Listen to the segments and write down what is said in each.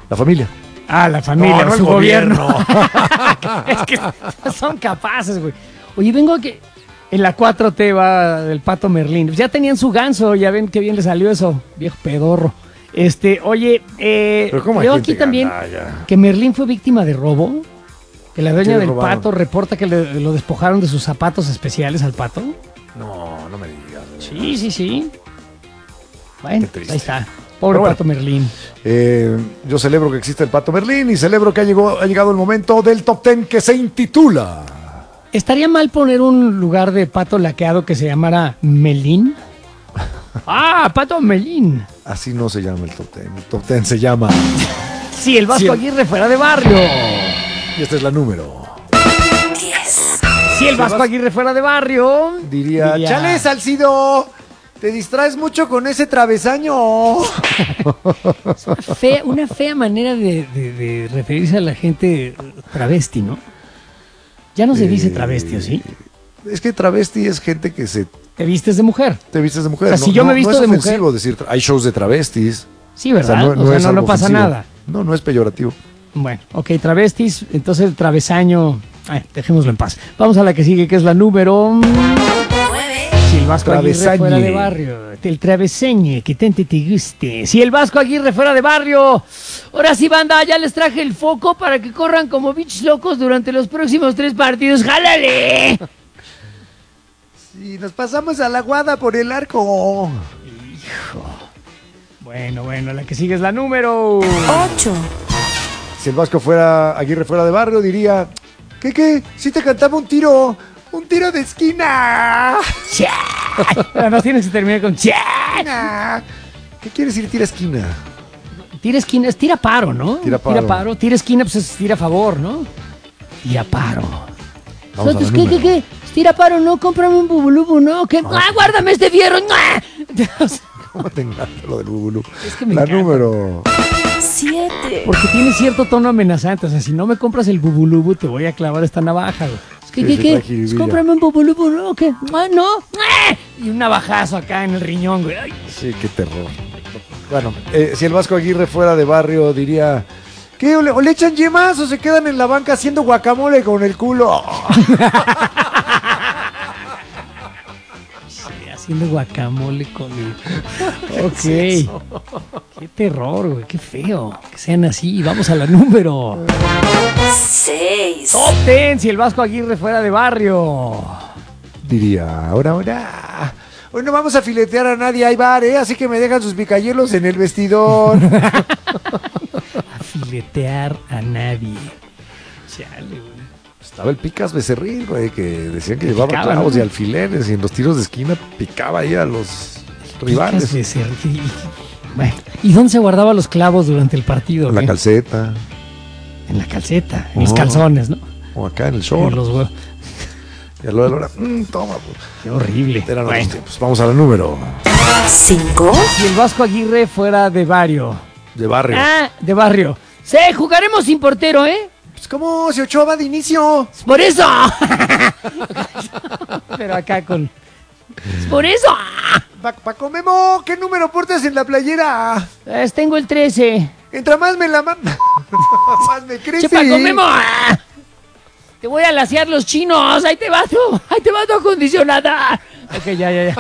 La familia. Ah, la familia, No, su el gobierno. Es que son capaces, güey. Oye, vengo a que en la 4T va el Pato Merlín. Ya tenían su ganso, ya ven qué bien le salió eso, viejo pedorro. Oye, Pero ¿cómo hay veo gente aquí también gandalla? que Merlín fue víctima de robo. Que la dueña ¿Qué le del robaron? Pato reporta que lo despojaron de sus zapatos especiales al Pato. No me digas. Sí. Bueno, Qué triste. ahí está. Pobre Pero bueno. Pato Merlín. Yo celebro que existe el Pato Merlín y celebro que ha llegado el momento del Top 10 que se intitula... ¿Estaría mal poner un lugar de pato laqueado que se llamara Melín? ¡Ah, Pato Melín! Así no se llama el Top 10. El Top 10 se llama... Si el Vasco Sí, Aguirre fuera de barrio. Y esta es la número. 10. Si el Vasco Aguirre fuera de barrio. Diría... ¡Chale, Salcido! Te distraes mucho con ese travesaño. Una fea manera de referirse a la gente travesti, ¿no? Ya no se dice travesti, ¿o sí? Es que travesti es gente que Te vistes de mujer. te vistes de mujer. O sea, si yo me visto no es de mujer- ofensivo decir, hay shows de travestis. Sí, ¿verdad? es no algo pasa ofensivo. nada. No es peyorativo. Bueno, ok, travestis, entonces el travesaño. Dejémoslo en paz. Vamos a la que sigue, que es la número. 9. Si el Vasco Aguirre Travesañe. fuera de barrio, el travesañe, que tanto te guste. Si el Vasco Aguirre fuera de barrio, ahora sí, banda, ya les traje el foco para que corran como bichos locos durante los próximos 3 partidos. ¡Jálale! Si nos pasamos a la guada por el arco. Bueno, la que sigue es la número. 8. Si el Vasco Aguirre fuera de barrio, diría, ¿qué? Si te cantaba un tiro de esquina. Pero no tienes que terminar con ¡Cha! Esquina. ¿Qué quiere decir tira esquina? Tira esquina, es tira paro, ¿no? Tira paro. Tira esquina, pues es tira favor, ¿no? Tira paro. Vamos a la Entonces, número. ¿qué? Tira paro, ¿no? Cómprame un bubulubu, ¿no? ¿Qué? Guárdame este fierro. ¿Cómo te encanta lo del bubulú? Es que me La encanta. número. 7. Porque tiene cierto tono amenazante. O sea, si no me compras el bubulubu, te voy a clavar esta navaja, güey. Sí, ¿Qué? trae Pues jiribilla. cómprame un bubulubu, ¿no? ¿Qué? ¿No? Y un navajazo acá en el riñón, güey. Ay. Sí, qué terror. Bueno, si el Vasco Aguirre fuera de barrio, diría, ¿qué? ¿O le echan yemas o se quedan en la banca haciendo guacamole con el culo? Haciendo guacamole con el... Ok. Qué terror, güey. Qué feo. Que sean así. Vamos a la número. 6. Top 10. Si el Vasco Aguirre fuera de barrio. Diría, ahora. Hoy no vamos a filetear a nadie, hay bar, así que me dejan sus picayelos en el vestidor. A filetear a nadie. Chale, güey. Estaba el Picas Becerril, güey, que decían que llevaba Picaba, clavos ¿no? y alfileres y en los tiros de esquina picaba ahí a los rivales. Picas Becerril. Bueno, ¿y dónde se guardaba los clavos durante el partido? En la qué? calceta, En la calceta, en los Oh. calzones, ¿no? o acá en el En short. los huevos. Y a lo de la hora, toma, pues. Qué horrible. Eran Bueno, otros tiempos. Vamos a la número 5. si el Vasco Aguirre fuera de barrio. de barrio. De barrio. Sí, jugaremos sin portero, ¿eh? Pues como si Ochoa va de inicio. ¡Por eso! Pero acá con... ¡Por eso! Paco Memo, ¿qué número portas en la playera? Tengo el 13. Entra más me la manda. Más me crece. ¡Che, Paco Memo! Te voy a lasear los chinos. Ahí te va tu acondicionada. Ok, ya.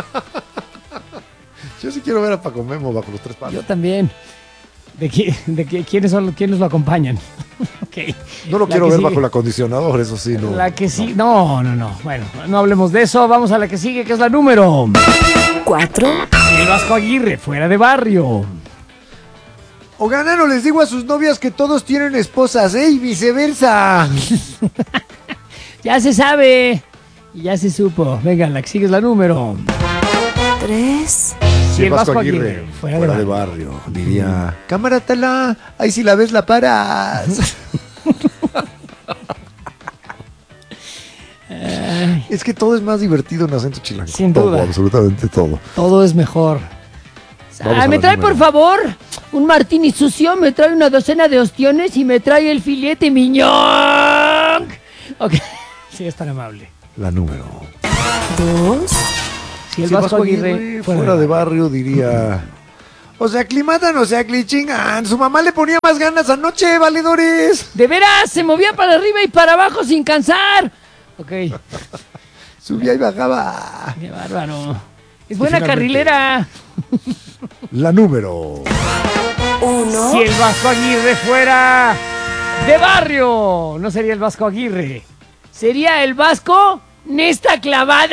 Yo sí quiero ver a Paco Memo bajo los 3 palos. Yo también. ¿Quiénes lo acompañan? Ok. No lo La quiero que ver sigue. bajo el acondicionador, eso sí, no. La que sí. No. Bueno, no hablemos de eso. Vamos a la que sigue, que es la número. 4. Si el Vasco Aguirre fuera de barrio. O ganan o les digo a sus novias que todos tienen esposas, y viceversa. Ya se sabe. Y ya se supo. Venga, la que sigue es la número. 3. Si el Vasco Aguirre fuera de barrio, diría, cámara tala, ahí si la ves la paras. Es que todo es más divertido en acento chilango. Sin Todo, duda. absolutamente todo. Todo es mejor. Vamos a ¿Me la trae número. por favor un martini sucio? ¿Me trae una docena de ostiones? Y me trae el filete miñón. Ok, sí, es tan amable. La número. 2. Si el Vasco Aguirre fuera de barrio diría, O sea, aclimatan, o sea, clichingan. Su mamá le ponía más ganas anoche, valedores. De veras, se movía para arriba y para abajo sin cansar. Ok. Subía y bajaba. Qué bárbaro. Es buena finalmente, carrilera. La número 1, Si el Vasco Aguirre fuera de barrio, no sería el Vasco Aguirre. Sería el Vasco Nesta Clavada.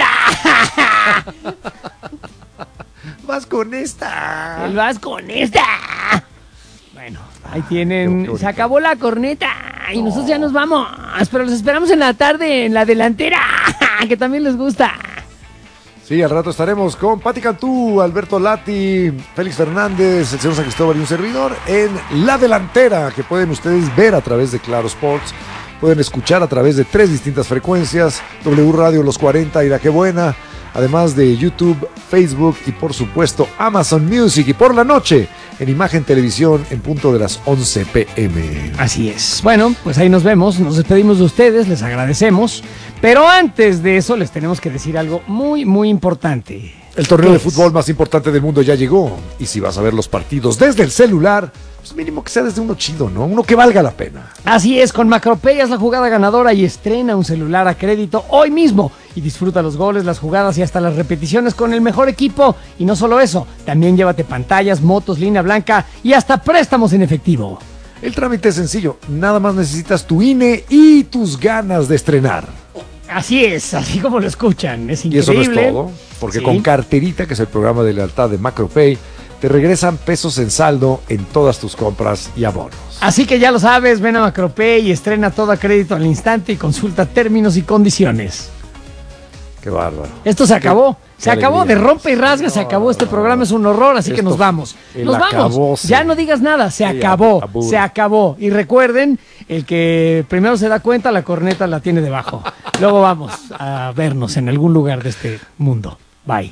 Vas con esta. El Vasco Nesta. Bueno, ahí tienen. Qué bonito. Se acabó la corneta y nosotros ya nos vamos. Pero los esperamos en la tarde, en la delantera, que también les gusta. Sí, al rato estaremos con Pati Cantú, Alberto Lati, Félix Fernández, el señor San Cristóbal y un servidor en La Delantera, que pueden ustedes ver a través de Claro Sports, pueden escuchar a través de 3 distintas frecuencias, W Radio Los 40 y La Que Buena, además de YouTube, Facebook y por supuesto Amazon Music, y por la noche en Imagen Televisión en punto de las 11 p.m. Así es. Bueno, pues ahí nos vemos, nos despedimos de ustedes, les agradecemos. Pero antes de eso les tenemos que decir algo muy, muy importante. El torneo ¿Qué de es? fútbol más importante del mundo ya llegó. Y si vas a ver los partidos desde el celular, pues mínimo que sea desde uno chido, ¿no? Uno que valga la pena. Así es, con Macropay haz la jugada ganadora y estrena un celular a crédito hoy mismo. Y disfruta los goles, las jugadas y hasta las repeticiones con el mejor equipo. Y no solo eso, también llévate pantallas, motos, línea blanca y hasta préstamos en efectivo. El trámite es sencillo. Nada más necesitas tu INE y tus ganas de estrenar. Así es, así como lo escuchan. Es Y increíble. eso no es todo, porque Sí. con Carterita, que es el programa de lealtad de Macropay, te regresan pesos en saldo en todas tus compras y abonos. Así que ya lo sabes, ven a Macropay y estrena todo a crédito al instante y consulta términos y condiciones. Qué bárbaro. Esto se acabó. Se qué acabó de alegría. rompe y rasga, se acabó. Este programa es un horror, así que Esto nos vamos. el Nos vamos. acabose. Ya no digas nada, se Sí, acabó. abur. Se acabó. Y recuerden, el que primero se da cuenta, la corneta la tiene debajo. Luego vamos a vernos en algún lugar de este mundo. Bye.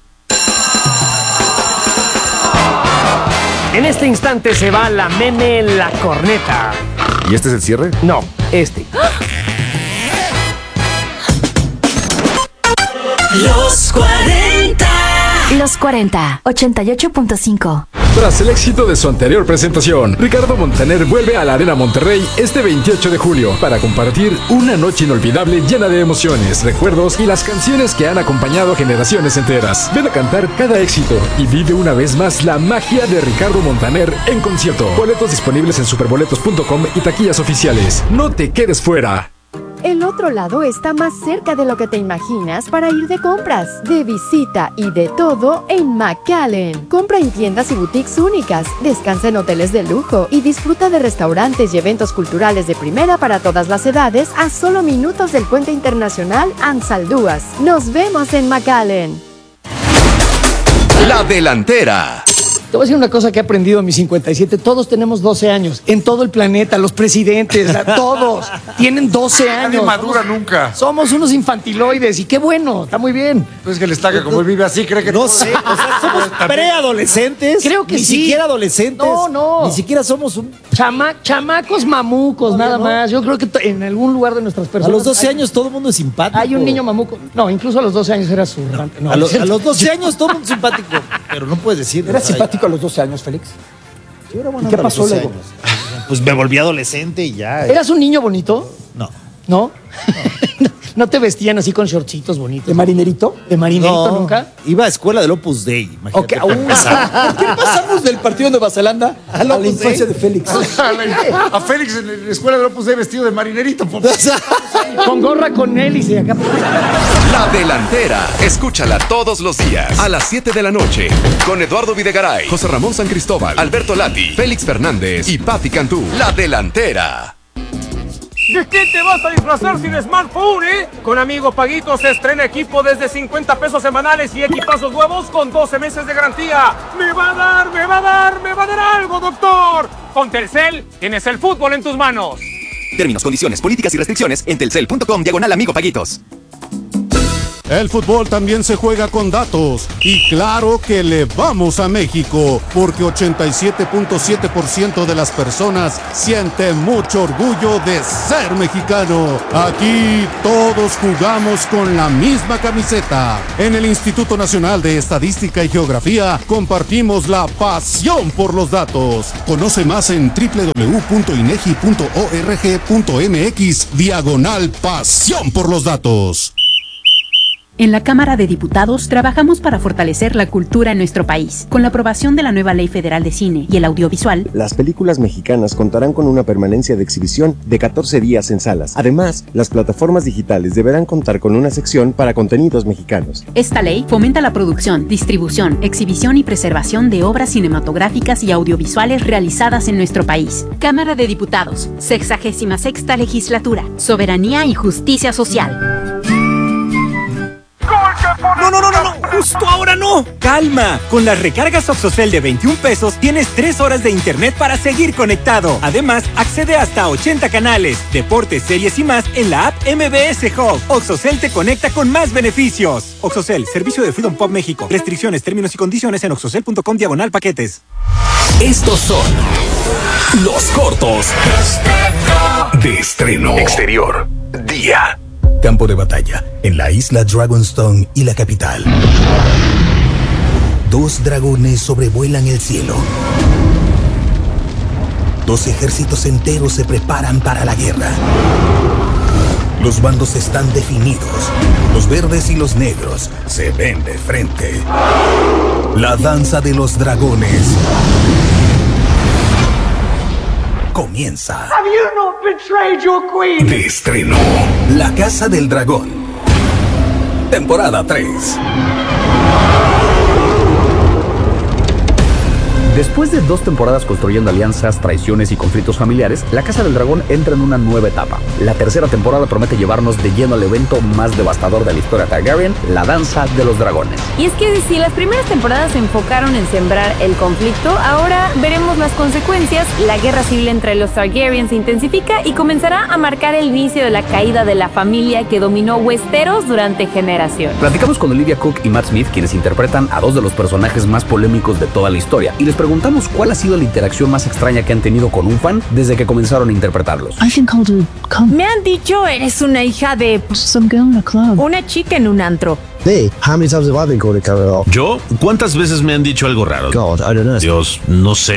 En este instante se va la meme, la corneta. ¿Y este es el cierre? No, este. los 40. Los 40, 88.5. Tras el éxito de su anterior presentación, Ricardo Montaner vuelve a la Arena Monterrey este 28 de julio para compartir una noche inolvidable llena de emociones, recuerdos y las canciones que han acompañado a generaciones enteras. Ven a cantar cada éxito y vive una vez más la magia de Ricardo Montaner en concierto. Boletos disponibles en superboletos.com y taquillas oficiales. No te quedes fuera. El otro lado está más cerca de lo que te imaginas para ir de compras, de visita y de todo en McAllen. Compra en tiendas y boutiques únicas, descansa en hoteles de lujo y disfruta de restaurantes y eventos culturales de primera para todas las edades a solo minutos del puente internacional Ansaldúas. Nos vemos en McAllen. La Delantera. Te voy a decir una cosa que he aprendido en mis 57. Todos tenemos 12 años. En todo el planeta, los presidentes, todos tienen 12 años. nunca. Somos unos infantiloides y qué bueno, está muy bien. Pues que les taca como él vive así, cree que No sé, o sea, somos preadolescentes. Creo que ni sí. siquiera adolescentes. No. Ni siquiera somos un. Chamacos mamucos, nada no. más. Yo creo que en algún lugar de nuestras A personas. los 12 años todo el mundo es simpático. Hay un niño mamuco. No, incluso a los 12 años era su. No, A los 12 años todo el mundo es simpático. Pero no puedes decir. ¿Eras simpático a los 12 años, Félix? Yo era buena ¿Y qué onda a los pasó 12 luego? años. Pues me volví adolescente y ya. ¿Eras un niño bonito? No. ¿No? ¿No te vestían así con shortcitos bonitos? ¿De marinerito? ¿De marinerito No, nunca? Iba a escuela del Opus Dei. Imagínate. Ok, ¿Por qué pasamos del partido de Nueva Zelanda a la Opus infancia Dei? de Félix? A Félix en la escuela de Opus Dei vestido de marinerito. Con gorra con hélice acá. La Delantera. Escúchala todos los días a las 7 de la noche con Eduardo Videgaray, José Ramón San Cristóbal, Alberto Lati, Félix Fernández y Pati Cantú. La Delantera. ¿De qué te vas a disfrazar sin smartphone, Con Amigo Paguito se estrena equipo desde 50 pesos semanales y equipazos nuevos con 12 meses de garantía. ¡Me va a dar algo, doctor! Con Telcel tienes el fútbol en tus manos. Términos, condiciones, políticas y restricciones en telcel.com/Amigo Paguitos. El fútbol también se juega con datos. Y claro que le vamos a México, porque 87.7% de las personas sienten mucho orgullo de ser mexicano. Aquí todos jugamos con la misma camiseta. En el Instituto Nacional de Estadística y Geografía compartimos la pasión por los datos. Conoce más en www.inegi.org.mx/pasión por los datos. En la Cámara de Diputados trabajamos para fortalecer la cultura en nuestro país. Con la aprobación de la nueva Ley Federal de Cine y el Audiovisual, las películas mexicanas contarán con una permanencia de exhibición de 14 días en salas. Además, las plataformas digitales deberán contar con una sección para contenidos mexicanos. Esta ley fomenta la producción, distribución, exhibición y preservación de obras cinematográficas y audiovisuales realizadas en nuestro país. Cámara de Diputados, 66ª Legislatura, Soberanía y Justicia Social. No, justo ahora no. Calma, con las recargas Oxocel de 21 pesos tienes 3 horas de internet para seguir conectado. Además, accede hasta 80 canales, deportes, series y más en la app MBS Hub. Oxocel te conecta con más beneficios. Oxocel, servicio de Freedom Pop México. Restricciones, términos y condiciones en oxocel.com/paquetes. Estos son los cortos de estreno. Exterior, día. Campo de batalla, en la isla Dragonstone y la capital. 2 dragones sobrevuelan el cielo. 2 ejércitos enteros se preparan para la guerra. Los bandos están definidos. Los verdes y los negros se ven de frente. La danza de los dragones comienza. Have you not betrayed your queen? De estreno, La Casa del Dragón, temporada 3. Después de 2 temporadas construyendo alianzas, traiciones y conflictos familiares, La Casa del Dragón entra en una nueva etapa. La tercera temporada promete llevarnos de lleno al evento más devastador de la historia Targaryen, la Danza de los Dragones. Y es que si las primeras temporadas se enfocaron en sembrar el conflicto, ahora veremos las consecuencias. La guerra civil entre los Targaryen se intensifica y comenzará a marcar el inicio de la caída de la familia que dominó Westeros durante generaciones. Platicamos con Olivia Cook y Matt Smith, quienes interpretan a 2 de los personajes más polémicos de toda la historia, y les preguntamos cuál ha sido la interacción más extraña que han tenido con un fan desde que comenzaron a interpretarlos. Me han dicho, eres una hija de... una chica en un antro. ¿Yo? ¿Cuántas veces me han dicho algo raro? Dios, no sé.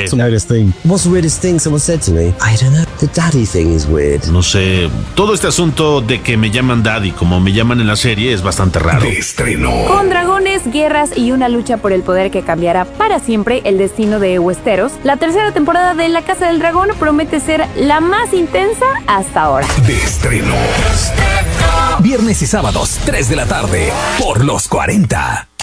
No sé. Todo este asunto de que me llaman Daddy, como me llaman en la serie, es bastante raro. De estreno. Con dragones, guerras y una lucha por el poder que cambiará para siempre el destino de Westeros, la tercera temporada de La Casa del Dragón promete ser la más intensa hasta ahora. De estreno. Viernes y sábados, 3 de la tarde, por los 40.